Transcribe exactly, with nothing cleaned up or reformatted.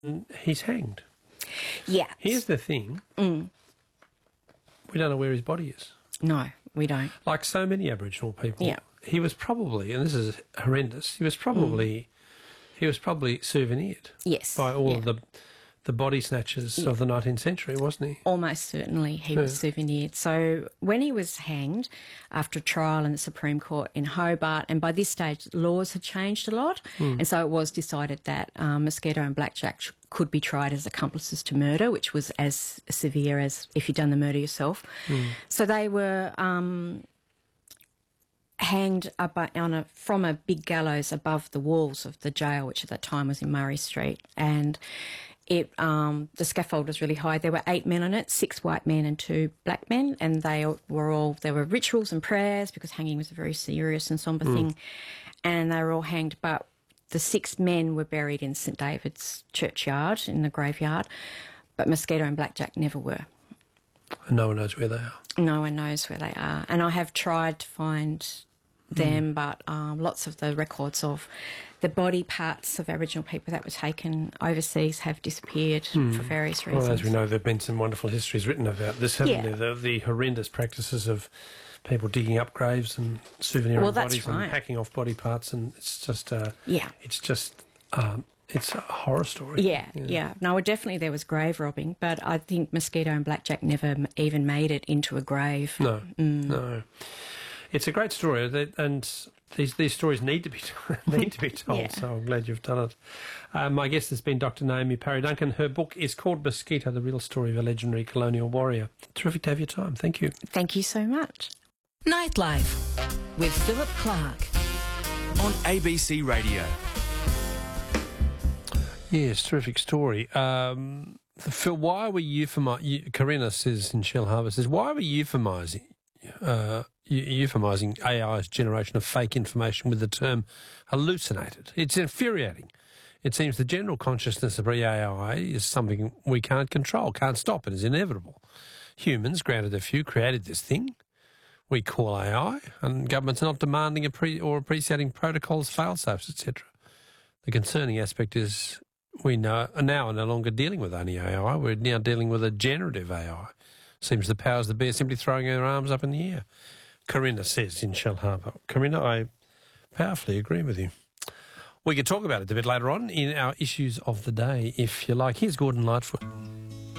he's hanged. Yeah. Here's the thing. Mm. We don't know where his body is. No, we don't. Like so many Aboriginal people. Yeah. He was probably, and this is horrendous, he was probably, mm. he was probably souvenired. Yes. By all yeah. of the the body snatchers yeah. of the nineteenth century, wasn't he? Almost certainly he yeah. was souvenired. So when he was hanged after a trial in the Supreme Court in Hobart, and by this stage laws had changed a lot, mm. and so it was decided that um, Mosquito and Blackjack could be tried as accomplices to murder, which was as severe as if you'd done the murder yourself. Mm. So they were um, hanged up on a, from a big gallows above the walls of the jail, which at that time was in Murray Street, and It, um, the scaffold was really high. There were eight men on it, six white men and two black men, and they were all, there were rituals and prayers because hanging was a very serious and sombre mm. thing, and they were all hanged, but the six men were buried in St David's churchyard, in the graveyard, but Mosquito and Blackjack never were. And no one knows where they are? No one knows where they are, and I have tried to find them, mm. but um, lots of the records of the body parts of Aboriginal people that were taken overseas have disappeared mm. for various reasons. Well, as we know, there have been some wonderful histories written about this, haven't yeah. there? The, the horrendous practices of people digging up graves and souveniring well, bodies right. and hacking off body parts, and it's just, uh, yeah, it's just, um, it's a horror story. Yeah, yeah, yeah. No, definitely there was grave robbing, but I think Mosquito and Blackjack never even made it into a grave. No, mm. no. It's a great story, and these these stories need to be need to be told. yeah. So I'm glad you've done it. Um, my guest has been Doctor Naomi Parry Duncan. Her book is called Mosquito: The Real Story of a Legendary Colonial Warrior. Terrific to have your time. Thank you. Thank you so much. Nightlife with Philip Clark on A B C Radio. Yes, terrific story. Um, Phil, why are we euphemising? Corinna says in Shell Harbour says, why are we euphemising? Uh, euphemising A I's generation of fake information with the term hallucinated. It's infuriating. It seems the general consciousness of A I is something we can't control, can't stop. It is inevitable. Humans, granted a few, created this thing we call A I, and governments are not demanding a pre or appreciating protocols, fail-safes, et cetera. The concerning aspect is we know, are now no longer dealing with only A I. We're now dealing with a generative A I. Seems the powers that be are simply throwing their arms up in the air. Corinna says in Shell Harbour. Corinna, I powerfully agree with you. We could talk about it a bit later on in our issues of the day, if you like. Here's Gordon Lightfoot.